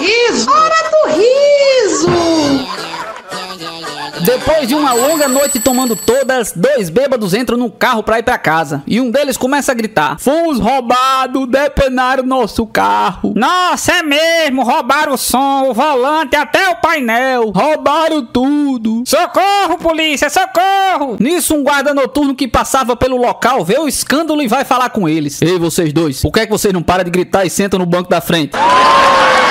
riso! Hora do riso! Depois de uma longa noite tomando todas, dois bêbados entram no carro pra ir pra casa. E um deles começa a gritar: fomos roubados, depenaram nosso carro. Nossa, é mesmo, roubaram o som, o volante, até o painel. Roubaram tudo. Socorro, polícia, socorro! Nisso, um guarda noturno que passava pelo local vê o escândalo e vai falar com eles. Ei, vocês dois, por que é que vocês não param de gritar e sentam no banco da frente?